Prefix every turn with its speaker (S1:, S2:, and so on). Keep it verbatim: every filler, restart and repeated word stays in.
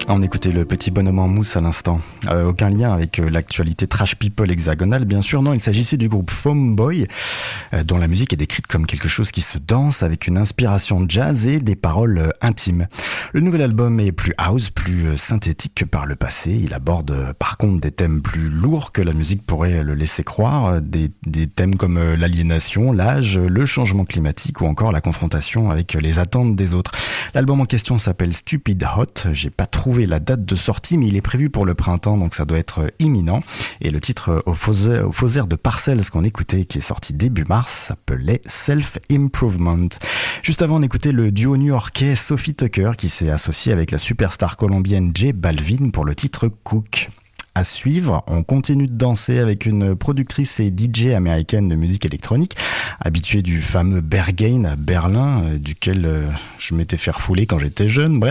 S1: On écoutait le petit bonhomme en mousse à l'instant. Euh, aucun lien avec euh, l'actualité trash people hexagonale, bien sûr. Non, il s'agissait du groupe Foam Boy, euh, dont la musique est décrite comme quelque chose qui se danse avec une inspiration jazz et des paroles euh, intimes. Le nouvel album est plus house, plus euh, synthétique que par le passé. Il aborde euh, par contre des thèmes plus lourds que la musique pourrait le laisser croire. Des, des thèmes comme euh, l'aliénation, l'âge, le changement climatique ou encore la confrontation avec euh, les attentes des autres. L'album en question s'appelle Stupid Hot. J'ai pas trouvé la date de sortie, mais il est prévu pour le printemps, donc ça doit être imminent. Et le titre au faux air, au faux air de Parcells qu'on écoutait, qui est sorti début mars, s'appelait Self Improvement. Juste avant, on écoutait le duo new-yorkais Sophie Tucker, qui s'est associé avec la superstar colombienne J Balvin pour le titre Cook. À suivre, on continue de danser avec une productrice et D J américaine de musique électronique, habituée du fameux Berghain à Berlin, duquel je m'étais fait refouler quand j'étais jeune. Bref.